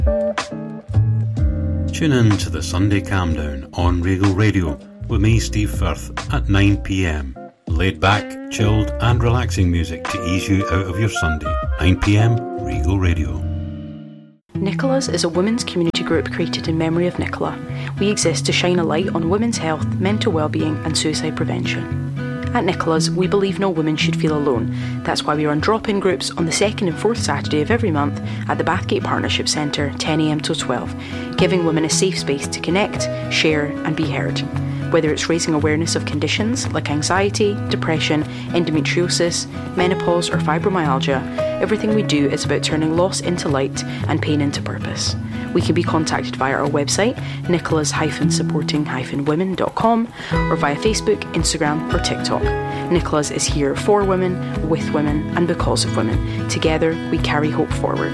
Tune in to the Sunday Calm Down on Regal Radio with me, Steve Firth, at 9 p.m. Laid back, chilled and relaxing music to ease you out of your Sunday. 9 p.m, Regal Radio. Nicola's is a women's community group created in memory of Nicola. We exist to shine a light on women's health, mental well-being and suicide prevention. At Nicola's, we believe no woman should feel alone. That's why we run drop-in groups on the 2nd and 4th Saturday of every month at the Bathgate Partnership Centre, 10am till 12, giving women a safe space to connect, share and be heard. Whether it's raising awareness of conditions like anxiety, depression, endometriosis, menopause or fibromyalgia, everything we do is about turning loss into light and pain into purpose. We can be contacted via our website, nicholas-supporting-women.com, or via Facebook, Instagram or TikTok. Nicholas is here for women, with women and because of women. Together we carry hope forward.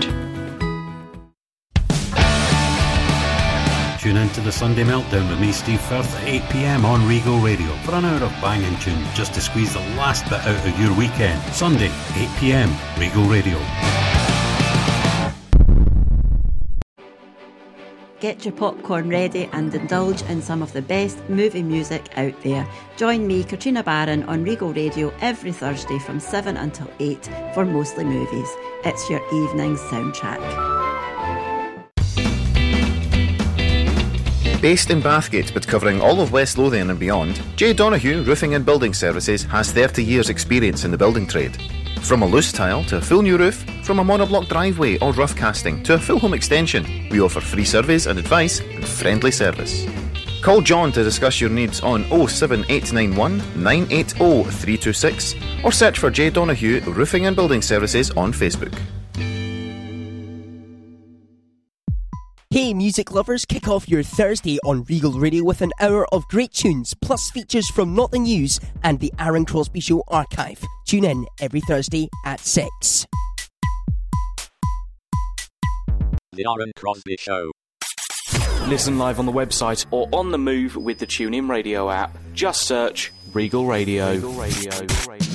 Tune in to the Sunday Meltdown with me, Steve Firth, at 8 p.m. on Regal Radio for an hour of banging tunes just to squeeze the last bit out of your weekend. Sunday, 8 p.m, Regal Radio. Get your popcorn ready and indulge in some of the best movie music out there. Join me, Katrina Barron, on Regal Radio every Thursday from 7 until 8 for Mostly Movies. It's your evening soundtrack. Based in Bathgate but covering all of West Lothian and beyond, J Donoghue Roofing and Building Services has 30 years experience in the building trade. From a loose tile to a full new roof, from a monoblock driveway or rough casting to a full home extension, we offer free surveys and advice and friendly service. Call John to discuss your needs on 07891 980 326 or search for J Donoghue Roofing and Building Services on Facebook. Hey music lovers, kick off your Thursday on Regal Radio with an hour of great tunes, plus features from Not the News and the Aaron Crosby Show archive. Tune in every Thursday at 6. The Aaron Crosby Show. Listen live on the website or on the move with the TuneIn Radio app. Just search Regal Radio. Regal Radio.